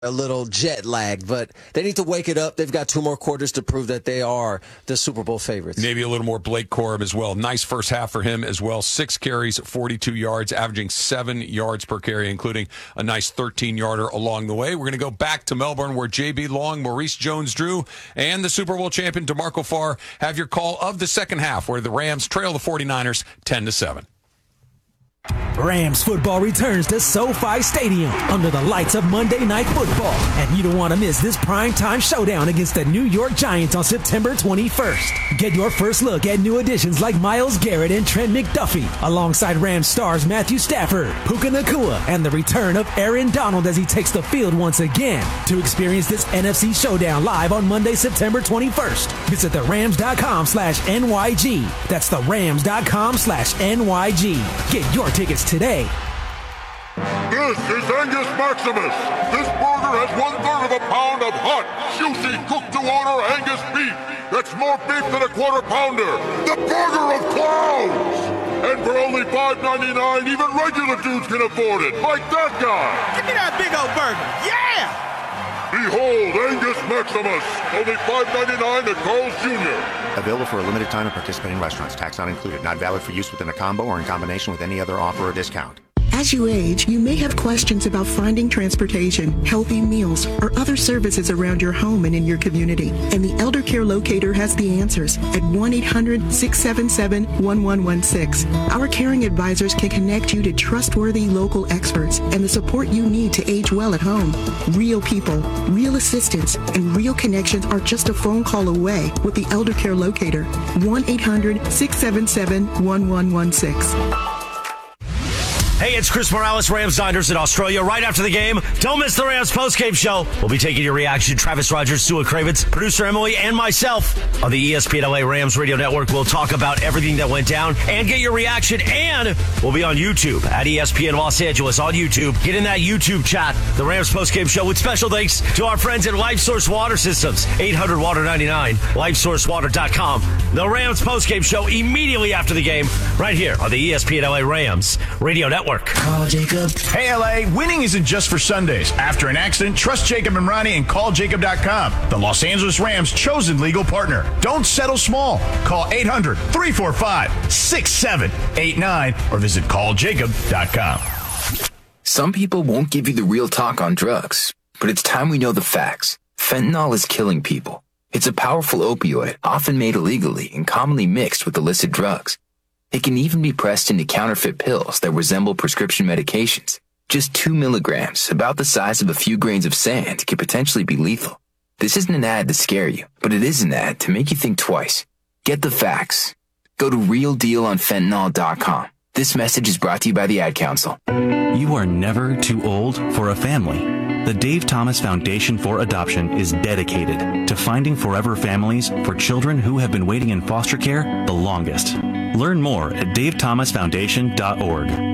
a little jet lagged, but they need to wake it up. They've got 2 more quarters to prove that they are the Super Bowl favorites. Maybe a little more Blake Corum as well. Nice first half for him as well. 6 carries, 42 yards, averaging 7 yards per carry, including a nice 13-yarder along the way. We're going to go back to Melbourne where J.B. Long, Maurice Jones-Drew, and the Super Bowl champion DeMarco Farr have your call of the second half where the Rams trail the 49ers 10-7. Rams football returns to SoFi Stadium under the lights of Monday Night Football. And you don't want to miss this primetime showdown against the New York Giants on September 21st. Get your first look at new additions like Myles Garrett and Trent McDuffie, alongside Rams stars Matthew Stafford, Puka Nacua, and the return of Aaron Donald as he takes the field once again. To experience this NFC showdown live on Monday, September 21st, visit therams.com/NYG. That's therams.com/NYG. Get your tickets today. This is Angus Maximus. This burger has 1/3 of a pound of hot, juicy, cooked-to-order Angus beef. That's more beef than a quarter pounder. The burger of clowns. And for only $5.99, even regular dudes can afford it, like that guy. Give me that big old burger. Yeah! Behold, Angus Maximus. Only $5.99 at Carl's Jr. Available for a limited time at participating restaurants. Tax not included. Not valid for use within a combo or in combination with any other offer or discount. As you age, you may have questions about finding transportation, healthy meals, or other services around your home and in your community. And the Elder Care Locator has the answers at 1-800-677-1116. Our caring advisors can connect you to trustworthy local experts and the support you need to age well at home. Real people, real assistance, and real connections are just a phone call away with the Elder Care Locator. 1-800-677-1116. Hey, it's Chris Morales, Rams Niners in Australia. Right after the game, don't miss the Rams postgame show. We'll be taking your reaction. Travis Rogers, Sua Kravitz, producer Emily, and myself on the ESPN LA Rams Radio Network. We'll talk about everything that went down and get your reaction. And we'll be on YouTube at ESPN Los Angeles on YouTube. Get in that YouTube chat, the Rams postgame show, with special thanks to our friends at LifeSource Water Systems, 800-WATER-99, LifeSourceWater.com. The Rams postgame show immediately after the game, right here on the ESPN LA Rams Radio Network. Call Jacob. Hey, LA, winning isn't just for Sundays. After an accident, trust Jacob and Ronnie and calljacob.com, the Los Angeles Rams' chosen legal partner. Don't settle small. Call 800-345-6789 or visit calljacob.com. Some people won't give you the real talk on drugs, but it's time we know the facts. Fentanyl is killing people. It's a powerful opioid, often made illegally and commonly mixed with illicit drugs. It can even be pressed into counterfeit pills that resemble prescription medications. Just 2 milligrams, about the size of a few grains of sand, can potentially be lethal. This isn't an ad to scare you, but it is an ad to make you think twice. Get the facts. Go to realdealonfentanyl.com. This message is brought to you by the Ad Council. You are never too old for a family. The Dave Thomas Foundation for Adoption is dedicated to finding forever families for children who have been waiting in foster care the longest. Learn more at davethomasfoundation.org.